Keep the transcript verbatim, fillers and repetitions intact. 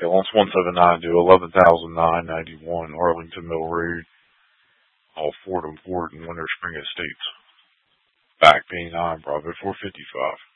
It wants one seven nine to eleven thousand nine ninety one Arlington Mill Road, off Fordham Ford in Winter Spring Estates. Back Bay nine Bravo four fifty five.